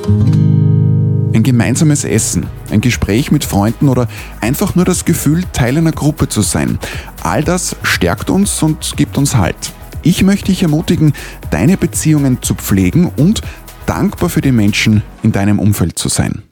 Ein gemeinsames Essen, ein Gespräch mit Freunden oder einfach nur das Gefühl, Teil einer Gruppe zu sein. All das stärkt uns und gibt uns Halt. Ich möchte dich ermutigen, deine Beziehungen zu pflegen und dankbar für die Menschen in deinem Umfeld zu sein.